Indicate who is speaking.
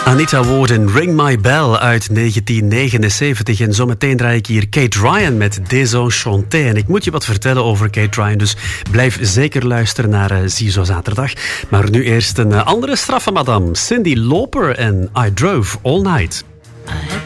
Speaker 1: Anita Ward en Ring My Bell uit 1979. En zometeen draai ik hier Kate Ryan met Désenchanté. En ik moet je wat vertellen over Kate Ryan, dus blijf zeker luisteren naar Ziezo Zaterdag. Maar nu eerst een andere straffe madame, Cyndi Lauper en I Drove All Night.